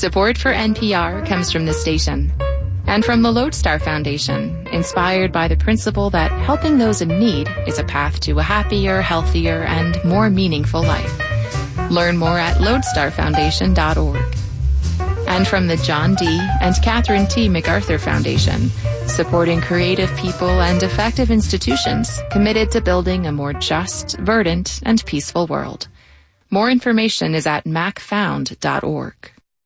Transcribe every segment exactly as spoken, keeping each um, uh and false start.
Support for N P R comes from the station and from the Lodestar Foundation, inspired by the principle that helping those in need is a path to a happier, healthier, and more meaningful life. Learn more at lodestar foundation dot org. And from the John D. and Catherine T. MacArthur Foundation, supporting creative people and effective institutions committed to building a more just, verdant, and peaceful world. More information is at mac found dot org.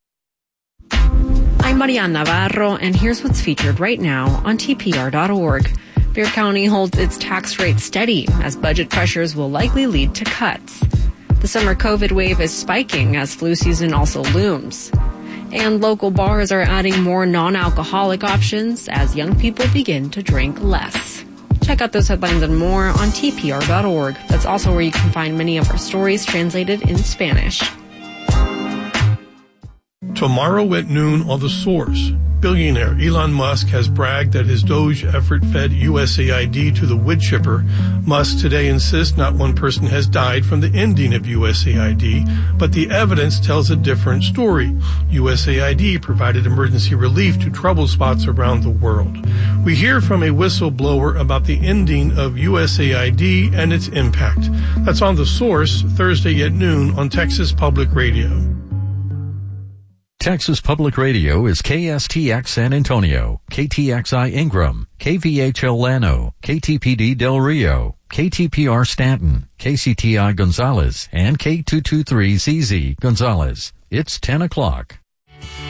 I'm Marianne Navarro, and here's what's featured right now on T P R dot org. Bexar County holds its tax rate steady as budget pressures will likely lead to cuts. The summer COVID wave is spiking as flu season also looms. And local bars are adding more non-alcoholic options as young people begin to drink less. Check out those headlines and more on T P R dot org. That's also where you can find many of our stories translated in Spanish. Tomorrow at noon on The Source, billionaire Elon Musk has bragged that his Doge effort fed U S A I D to the wood chipper. Musk today insists not one person has died from the ending of U S A I D, but the evidence tells a different story. U S A I D provided emergency relief to trouble spots around the world. We hear from a whistleblower about the ending of U S A I D and its impact. That's on The Source, Thursday at noon on Texas Public Radio. Texas Public Radio is K S T X San Antonio, K T X I Ingram, K V H L Llano, K T P D Del Rio, K T P R Stanton, K C T I Gonzales, and K two twenty-three Z Z Gonzales. It's ten o'clock.